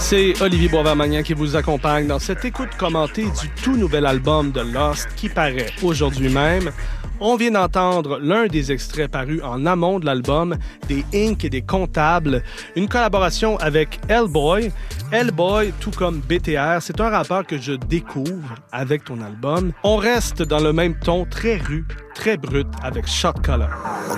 C'est Olivier Boisvert-Magnan qui vous accompagne dans cette écoute commentée du tout nouvel album de Lost qui paraît aujourd'hui même. On vient d'entendre l'un des extraits parus en amont de l'album, des Inc. et des Comptables, une collaboration avec Hellboy. Hellboy, tout comme BTR, c'est un rappeur que je découvre avec ton album. On reste dans le même ton très rude, très brut avec Shot Caller.